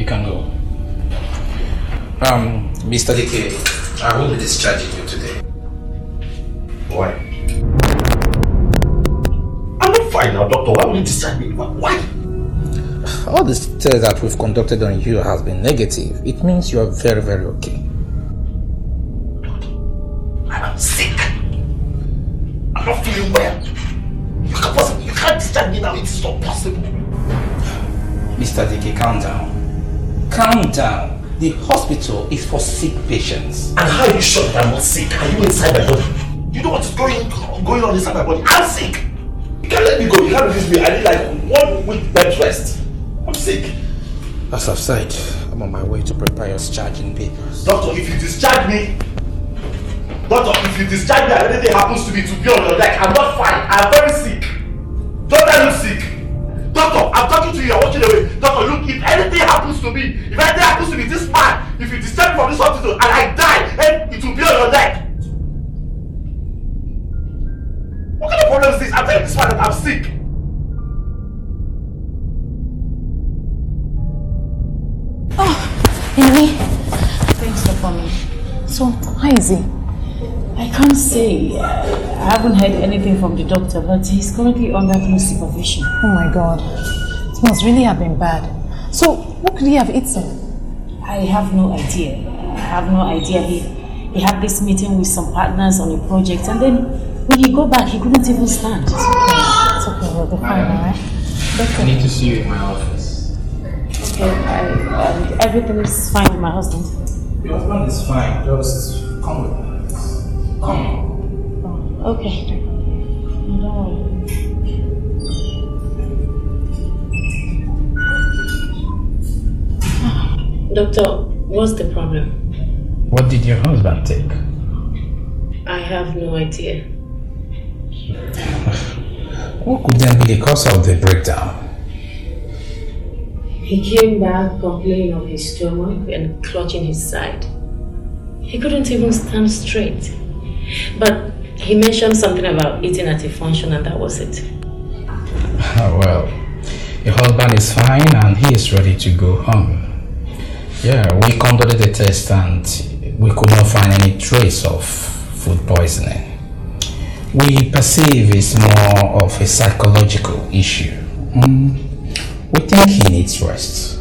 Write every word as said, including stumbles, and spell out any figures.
can go. Um, Mister D K, I will be discharging you today. Why? I'm not fine now, doctor. Why will you discharge me? Why? All the tests that we've conducted on you has been negative. It means you are very, very okay. I'm sick. I'm not feeling well. You can't possibly, you can't discharge me now. It is not possible. Mister D K, calm down. Calm down. The hospital is for sick patients. And how are you sure that I'm not sick? Are you inside my body? You know what's going, going on inside my body? I'm sick. You can't let me go. You can't release me. I need like one week bed rest. I'm sick. As I've said, I'm on my way to prepare your discharging papers. Doctor, if you discharge me, Doctor, if you discharge me and anything happens to me to be on your deck, I'm not fine. I'm very sick. Don't I look sick? Doctor, I'm talking to you. I'm watching away. Doctor, look, if anything happens to me, if anything happens to me, this man, if you discharge me from this hospital and I die, then it will be on your deck. What kind of problem is this? I'm telling this man that I'm sick. Oh, Henry. Thanks for coming. So, how is he? I can't say. I haven't heard anything from the doctor, but he's currently under close supervision. Oh my God. It must really have been bad. So, what could he have eaten? I have no idea. I have no idea. He, he had this meeting with some partners on a project, and then when he got back, he couldn't even stand. It's okay. It's okay. We'll be fine, alright? I need to see you in my office. Okay. I, um, everything is fine with my husband. Your husband is fine. Just come with me. Come. Oh, okay. No. Doctor, what's the problem? What did your husband take? I have no idea. What could then be the cause of the breakdown? He came back complaining of his stomach and clutching his side. He couldn't even stand straight. But he mentioned something about eating at a function, and that was it. Well, your husband is fine and he is ready to go home. Yeah, we conducted the test and we could not find any trace of food poisoning. We perceive it's more of a psychological issue. Mm. We think he needs rest.